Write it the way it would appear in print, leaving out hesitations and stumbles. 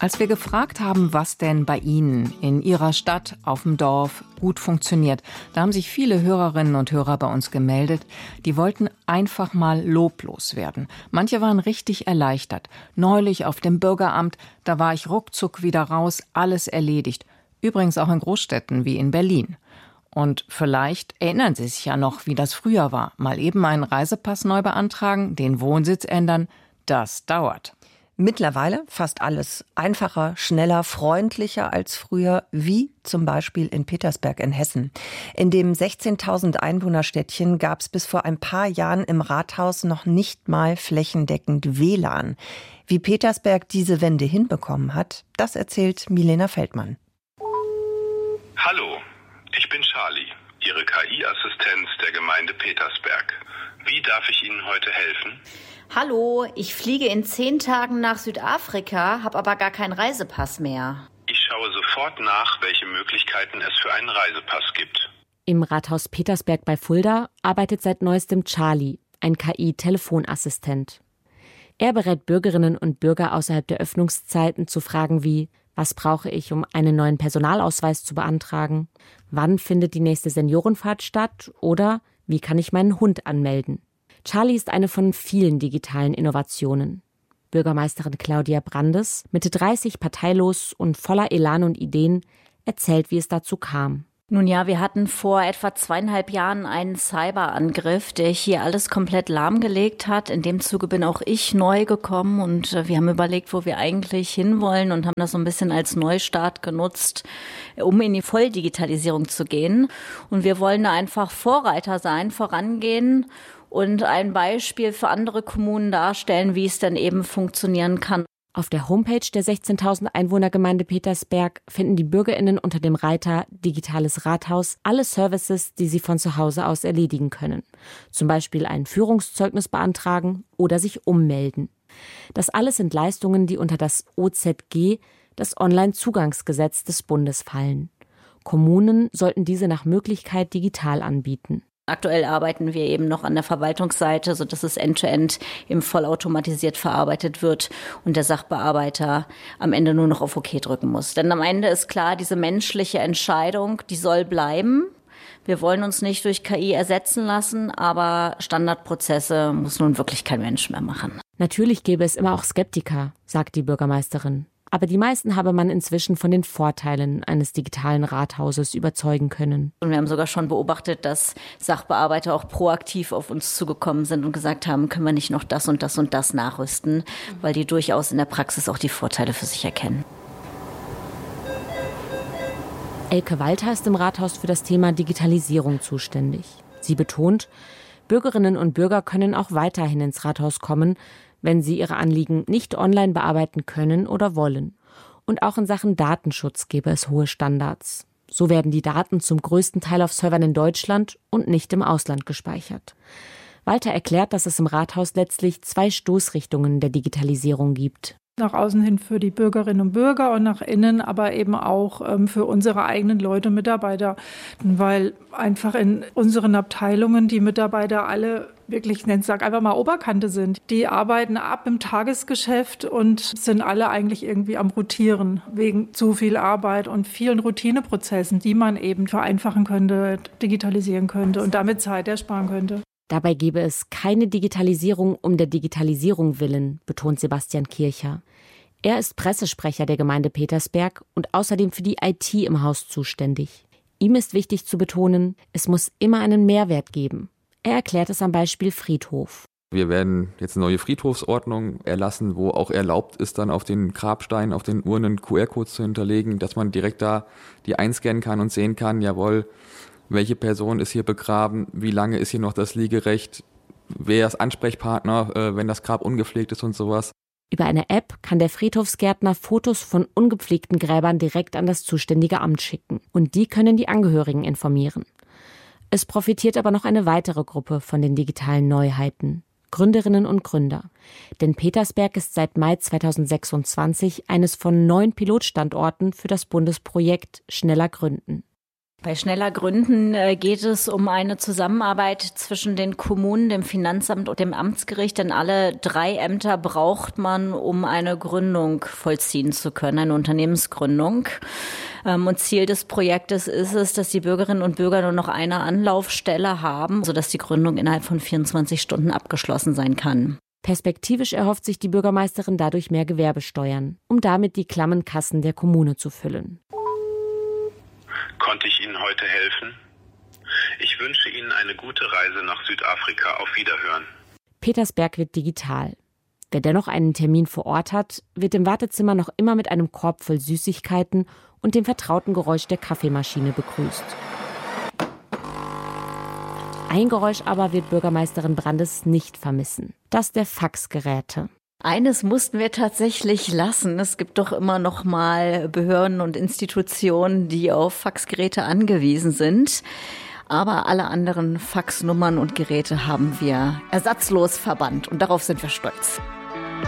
Als wir gefragt haben, was denn bei Ihnen in Ihrer Stadt, auf dem Dorf gut funktioniert, da haben sich viele Hörerinnen und Hörer bei uns gemeldet, die wollten einfach mal loblos werden. Manche waren richtig erleichtert. Neulich auf dem Bürgeramt, da war ich ruckzuck wieder raus, alles erledigt. Übrigens auch in Großstädten wie in Berlin. Und vielleicht erinnern Sie sich ja noch, wie das früher war. Mal eben einen Reisepass neu beantragen, den Wohnsitz ändern, das dauert. Mittlerweile fast alles einfacher, schneller, freundlicher als früher, wie zum Beispiel in Petersberg in Hessen. In dem 16.000 Einwohnerstädtchen gab es bis vor ein paar Jahren im Rathaus noch nicht mal flächendeckend WLAN. Wie Petersberg diese Wende hinbekommen hat, das erzählt Milena Feldmann. Hallo, ich bin Charlie, Ihre KI-Assistenz der Gemeinde Petersberg. Wie darf ich Ihnen heute helfen? Hallo, ich fliege in 10 Tagen nach Südafrika, habe aber gar keinen Reisepass mehr. Ich schaue sofort nach, welche Möglichkeiten es für einen Reisepass gibt. Im Rathaus Petersberg bei Fulda arbeitet seit neuestem Charlie, ein KI-Telefonassistent. Er berät Bürgerinnen und Bürger außerhalb der Öffnungszeiten zu Fragen wie: Was brauche ich, um einen neuen Personalausweis zu beantragen? Wann findet die nächste Seniorenfahrt statt? Oder wie kann ich meinen Hund anmelden? Charlie ist eine von vielen digitalen Innovationen. Bürgermeisterin Claudia Brandes, Mitte 30, parteilos und voller Elan und Ideen, erzählt, wie es dazu kam. Nun ja, wir hatten vor etwa 2,5 Jahren einen Cyberangriff, der hier alles komplett lahmgelegt hat. In dem Zuge bin auch ich neu gekommen und wir haben überlegt, wo wir eigentlich hinwollen und haben das so ein bisschen als Neustart genutzt, um in die Volldigitalisierung zu gehen. Und wir wollen da einfach Vorreiter sein, vorangehen und ein Beispiel für andere Kommunen darstellen, wie es dann eben funktionieren kann. Auf der Homepage der 16.000 Einwohnergemeinde Petersberg finden die BürgerInnen unter dem Reiter Digitales Rathaus alle Services, die sie von zu Hause aus erledigen können. Zum Beispiel ein Führungszeugnis beantragen oder sich ummelden. Das alles sind Leistungen, die unter das OZG, das Onlinezugangsgesetz des Bundes, fallen. Kommunen sollten diese nach Möglichkeit digital anbieten. Aktuell arbeiten wir eben noch an der Verwaltungsseite, sodass es end-to-end eben vollautomatisiert verarbeitet wird und der Sachbearbeiter am Ende nur noch auf OK drücken muss. Denn am Ende ist klar, diese menschliche Entscheidung, die soll bleiben. Wir wollen uns nicht durch KI ersetzen lassen, aber Standardprozesse muss nun wirklich kein Mensch mehr machen. Natürlich gäbe es immer auch Skeptiker, sagt die Bürgermeisterin. Aber die meisten habe man inzwischen von den Vorteilen eines digitalen Rathauses überzeugen können. Und wir haben sogar schon beobachtet, dass Sachbearbeiter auch proaktiv auf uns zugekommen sind und gesagt haben, können wir nicht noch das und das und das nachrüsten, weil die durchaus in der Praxis auch die Vorteile für sich erkennen. Elke Walter ist im Rathaus für das Thema Digitalisierung zuständig. Sie betont, Bürgerinnen und Bürger können auch weiterhin ins Rathaus kommen, wenn sie ihre Anliegen nicht online bearbeiten können oder wollen. Und auch in Sachen Datenschutz gäbe es hohe Standards. So werden die Daten zum größten Teil auf Servern in Deutschland und nicht im Ausland gespeichert. Walter erklärt, dass es im Rathaus letztlich 2 Stoßrichtungen der Digitalisierung gibt. Nach außen hin für die Bürgerinnen und Bürger und nach innen aber eben auch für unsere eigenen Leute und Mitarbeiter. Weil einfach in unseren Abteilungen die Mitarbeiter alle wirklich, ich sag einfach mal Oberkante sind. Die arbeiten ab im Tagesgeschäft und sind alle eigentlich irgendwie am Rotieren wegen zu viel Arbeit und vielen Routineprozessen, die man eben vereinfachen könnte, digitalisieren könnte und damit Zeit ersparen könnte. Dabei gebe es keine Digitalisierung um der Digitalisierung willen, betont Sebastian Kircher. Er ist Pressesprecher der Gemeinde Petersberg und außerdem für die IT im Haus zuständig. Ihm ist wichtig zu betonen, es muss immer einen Mehrwert geben. Er erklärt es am Beispiel Friedhof. Wir werden jetzt eine neue Friedhofsordnung erlassen, wo auch erlaubt ist, dann auf den Grabsteinen, auf den Urnen QR-Codes zu hinterlegen, dass man direkt da die einscannen kann und sehen kann, jawohl, welche Person ist hier begraben, wie lange ist hier noch das Liegerecht, wer ist Ansprechpartner, wenn das Grab ungepflegt ist und sowas. Über eine App kann der Friedhofsgärtner Fotos von ungepflegten Gräbern direkt an das zuständige Amt schicken. Und die können die Angehörigen informieren. Es profitiert aber noch eine weitere Gruppe von den digitalen Neuheiten. Gründerinnen und Gründer. Denn Petersberg ist seit Mai 2026 eines von 9 Pilotstandorten für das Bundesprojekt Schneller Gründen. Bei Schneller Gründen geht es um eine Zusammenarbeit zwischen den Kommunen, dem Finanzamt und dem Amtsgericht, denn alle 3 Ämter braucht man, um eine Gründung vollziehen zu können, eine Unternehmensgründung. Und Ziel des Projektes ist es, dass die Bürgerinnen und Bürger nur noch eine Anlaufstelle haben, sodass die Gründung innerhalb von 24 Stunden abgeschlossen sein kann. Perspektivisch erhofft sich die Bürgermeisterin dadurch mehr Gewerbesteuern, um damit die klammen Kassen der Kommune zu füllen. Konnte ich Ihnen heute helfen? Ich wünsche Ihnen eine gute Reise nach Südafrika. Auf Wiederhören. Petersberg wird digital. Wer dennoch einen Termin vor Ort hat, wird im Wartezimmer noch immer mit einem Korb voll Süßigkeiten und dem vertrauten Geräusch der Kaffeemaschine begrüßt. Ein Geräusch aber wird Bürgermeisterin Brandes nicht vermissen: das der Faxgeräte. Eines mussten wir tatsächlich lassen. Es gibt doch immer noch mal Behörden und Institutionen, die auf Faxgeräte angewiesen sind. Aber alle anderen Faxnummern und Geräte haben wir ersatzlos verbannt und darauf sind wir stolz.